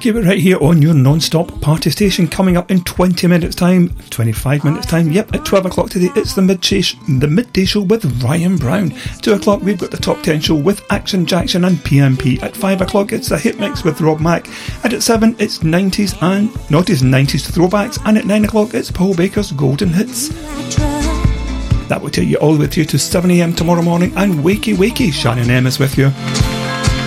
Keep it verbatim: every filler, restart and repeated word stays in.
Keep it right here on your non-stop party station. Coming up in twenty minutes time, twenty-five minutes time, yep, at twelve o'clock today, it's the midday, sh- the midday show with Ryan Brown. two o'clock, we've got the top ten show with Action Jackson and P M P. At five o'clock, it's the hit mix with Rob Mack. And at seven, it's nineties and noughties and nineties throwbacks. And at nine o'clock, it's Paul Baker's Golden Hits. That will take you all the way through to seven a.m. tomorrow morning. And wakey wakey, Shannon M is with you.